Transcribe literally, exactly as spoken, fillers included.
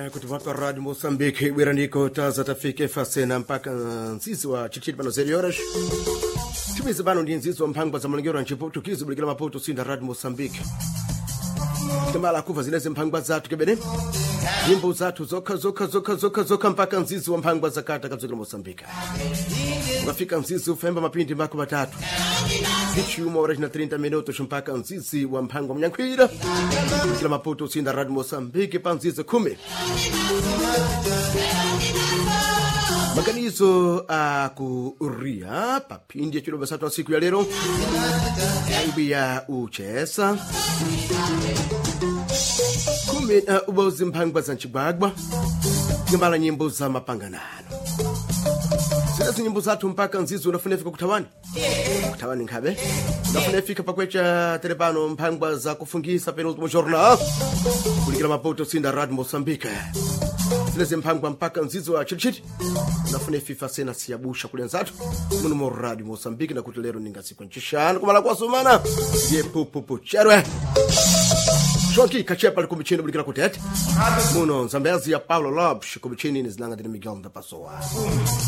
kuti vapa Radio Moçambique wiraniko taza tafike fasena mpaka nzizi wa chichiti pano zero horas timizi pano ndi nzizi wa mphangwa za malengero nchiputukizi bulikira maputo sinda Radio Moçambique timala kuva zineze mphangwa zatu kebene nyimbo zatu zoka zoka zoka zoka zoka mpaka nzizi wa mphangwa zakata kabzikira Moçambique ukafika nzizi ufemba mapindi mako matatu Hichi uma horas na trinta minutos mpaka nzizi wa mphangwa mnyankwira kila maputo sinda Radio Moçambique pa nzizi kumi maganizo akuria papindi ya chiloba sato wa siku ya lero aibi ya uchesa kumi uh, ubozi mphangwa za nchibagwa nyambala nyimbo za mapanganano zinazi nyimbo zatu mpaka nzizi unafunefika kutawani kutawani nkabe unafunefika pakwecha telepano mphangwa za kufungisa penultimo jornal kulikila mapoto sinda Radio Moçambique zinazi mphangwa mpaka nzizi wa chichiti unafunefifa sena siyabusha kulenzatu munu mo Radio Moçambique na kuti lero ninga siku nchishana kumala kwa sumana ye pupupu cherwe Shonki kachepa likumichini bulikila kutete muno nzambezi ya Paulo Lopes kumichini nizinanga dini Miguel da Pessoa